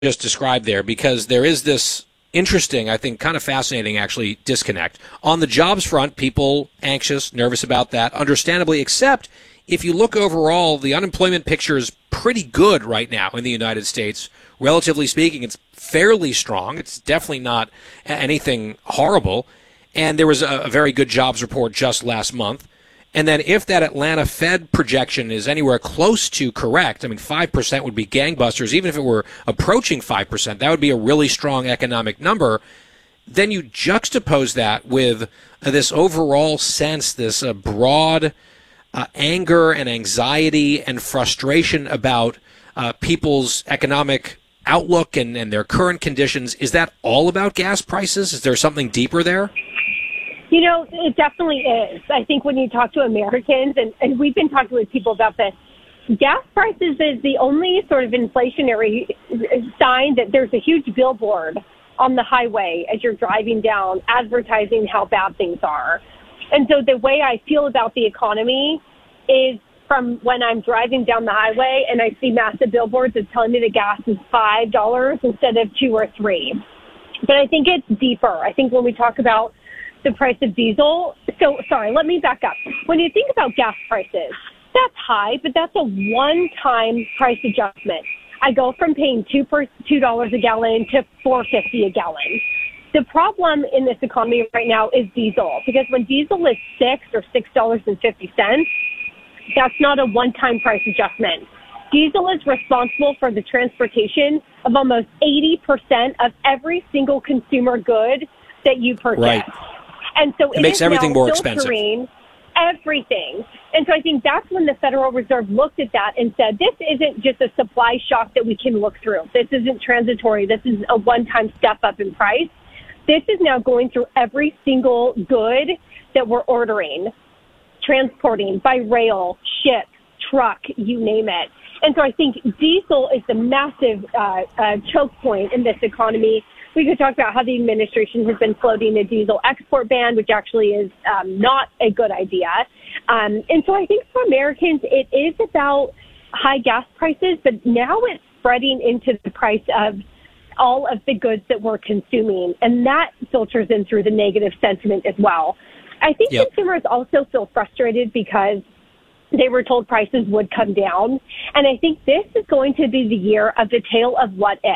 just described there, because there is this interesting, I think kind of fascinating actually, disconnect. On the jobs front, people anxious, nervous about that, understandably, except if you look overall, the unemployment picture is pretty good right now in the United States. Relatively speaking, it's fairly strong. It's definitely not anything horrible. And there was a very good jobs report just last month. And then if that Atlanta Fed projection is anywhere close to correct, I mean, 5% would be gangbusters. Even if it were approaching 5%, that would be a really strong economic number. Then you juxtapose that with this overall sense, this broad anger and anxiety and frustration about people's economic outlook and their current conditions. Is that all about gas prices? Is there something deeper there? You know, it definitely is. I think when you talk to Americans, and we've been talking with people about this, gas prices is the only sort of inflationary sign that there's a huge billboard on the highway as you're driving down advertising how bad things are. And so the way I feel about the economy is from when I'm driving down the highway and I see massive billboards that's telling me the gas is $5 instead of $2 or $3. But I think it's deeper. I think when we talk about the price of diesel. So, sorry, let me back up. When you think about gas prices, that's high, but that's a one-time price adjustment. I go from paying $2 a gallon to $4.50 a gallon. The problem in this economy right now is diesel, because when diesel is $6 or $6.50, that's not a one-time price adjustment. Diesel is responsible for the transportation of almost 80% of every single consumer good that you purchase. Right. And so it makes everything more expensive. Everything. And so I think that's when the Federal Reserve looked at that and said, this isn't just a supply shock that we can look through. This isn't transitory. This is a one-time step up in price. This is now going through every single good that we're ordering, transporting by rail, ship, truck, you name it. And so I think diesel is the massive choke point in this economy. We could talk about how the administration has been floating a diesel export ban, which actually is not a good idea. And so I think for Americans, it is about high gas prices, but now it's spreading into the price of all of the goods that we're consuming. And that filters in through the negative sentiment as well. I think consumers also feel frustrated because they were told prices would come down. And I think this is going to be the year of the tale of what if.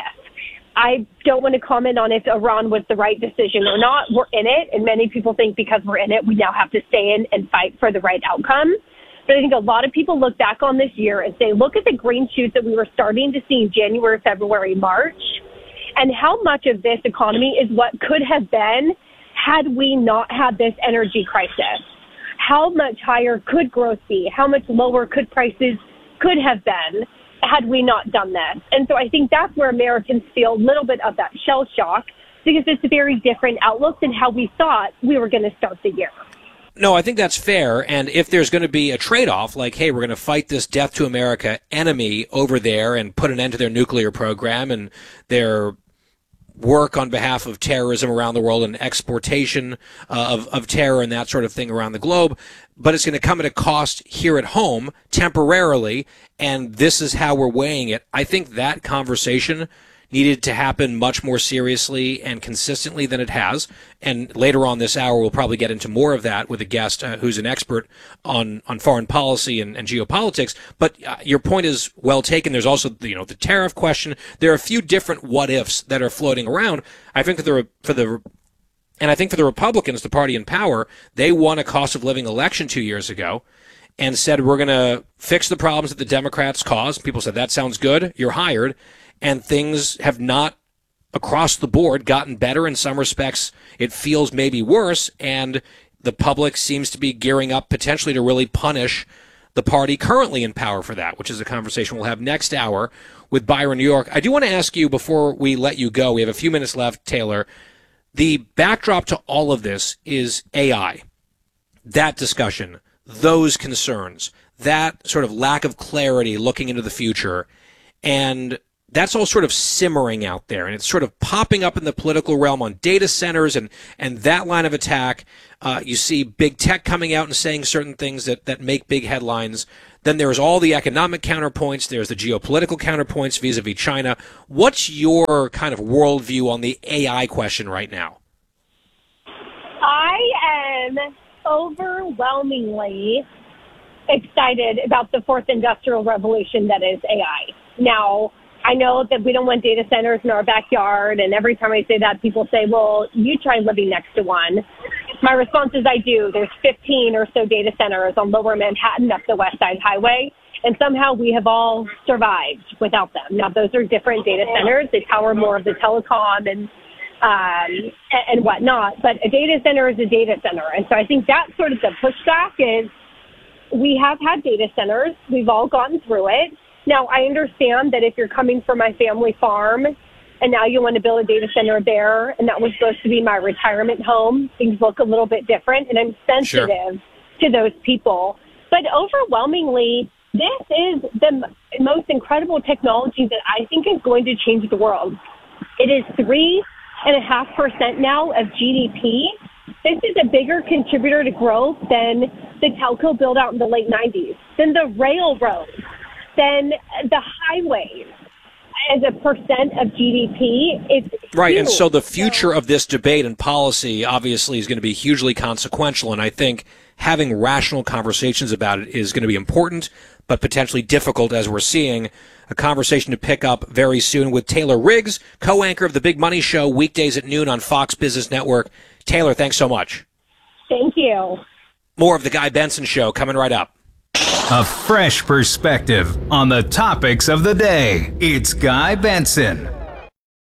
I don't want to comment on if Iran was the right decision or not. We're in it, and many people think because we're in it, we now have to stay in and fight for the right outcome. But I think a lot of people look back on this year and say, look at the green shoots that we were starting to see in January, February, March, and how much of this economy is what could have been had we not had this energy crisis. How much higher could growth be? How much lower could prices could have been had we not done this? And so I think that's where Americans feel a little bit of that shell shock, because it's a very different outlook than how we thought we were going to start the year. No, I think that's fair. And if there's going to be a trade-off, like, hey, we're going to fight this death to America enemy over there and put an end to their nuclear program and their work on behalf of terrorism around the world and exportation of terror and that sort of thing around the globe, but it's going to come at a cost here at home temporarily, and this is how we're weighing it. I think that conversation needed to happen much more seriously and consistently than it has. And later on this hour, we'll probably get into more of that with a guest who's an expert on foreign policy and geopolitics. But your point is well taken. There's also the tariff question. There are a few different what ifs that are floating around. I think for the Republicans, the party in power, they won a cost of living election 2 years ago and said, we're going to fix the problems that the Democrats caused. People said, that sounds good. You're hired. And things have not, across the board, gotten better. In some respects, it feels maybe worse, and the public seems to be gearing up potentially to really punish the party currently in power for that, which is a conversation we'll have next hour with Byron New York. I do want to ask you, before we let you go, we have a few minutes left, Taylor, the backdrop to all of this is AI. That discussion, those concerns, that sort of lack of clarity looking into the future, and that's all sort of simmering out there, and it's sort of popping up in the political realm on data centers and that line of attack. You see big tech coming out and saying certain things that make big headlines. Then there's all the economic counterpoints. There's the geopolitical counterpoints vis-a-vis China. What's your kind of worldview on the AI question right now? I am overwhelmingly excited about the fourth industrial revolution that is AI. Now, I know that we don't want data centers in our backyard, and every time I say that, people say, well, you try living next to one. My response is I do. There's 15 or so data centers on Lower Manhattan up the West Side Highway, and somehow we have all survived without them. Now, those are different data centers. They power more of the telecom and whatnot, but a data center is a data center. And so I think that's sort of the pushback is we have had data centers. We've all gotten through it. Now, I understand that if you're coming from my family farm and now you want to build a data center there, and that was supposed to be my retirement home, things look a little bit different, and I'm sensitive to those people. But overwhelmingly, this is the most incredible technology that I think is going to change the world. It is 3.5% now of GDP. This is a bigger contributor to growth than the telco build out in the late 90s, than the railroads, than the highways. As a percent of GDP, it's right. huge. And so the future of this debate and policy obviously is going to be hugely consequential. And I think having rational conversations about it is going to be important, but potentially difficult, as we're seeing. A conversation to pick up very soon with Taylor Riggs, co-anchor of The Big Money Show, weekdays at noon on Fox Business Network. Taylor, thanks so much. Thank you. More of The Guy Benson Show coming right up. A fresh perspective on the topics of the day. It's Guy Benson